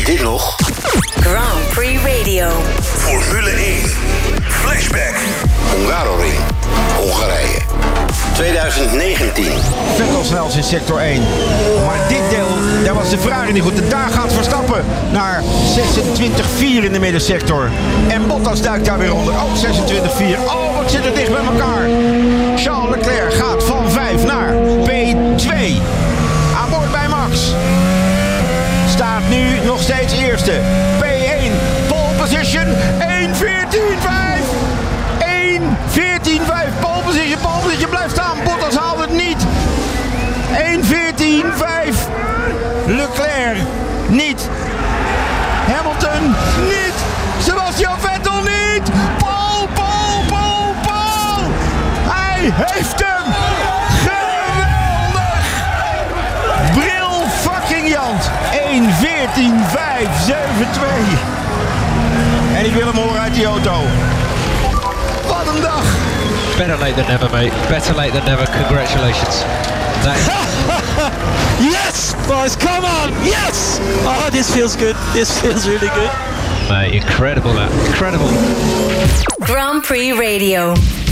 dit nog? Grand Prix Radio. Formule 1. Flashback. Hungaroring. Hongarije. 2019. Vettel snelst in sector 1. Maar dit deel, daar was de Ferrari niet goed. En daar gaat Verstappen naar 26-4 in de middensector. En Bottas duikt daar weer onder. Ook 26-4. Oh, wat zit er dicht bij elkaar. Charles Leclerc gaat van 5 naar P2. Aan boord bij Max. Staat nu nog steeds eerste. P1, pole position, 1.14.5. 1.14.5, pole position, blijft staan. Bottas haalt het niet. 1.14.5. Leclerc niet. Hamilton niet. Sebastian Vettel niet. Paul. Hij heeft hem. Geweldig. Bril fucking Jant. 1.14.572. En ik wil hem horen uit die auto. Wat een dag. Better late than never, mate. Better late than never. Congratulations. Yes, boys, come on. Yes. Oh, this feels good. This feels really good. Mate, incredible that. Incredible. Grand Prix Radio.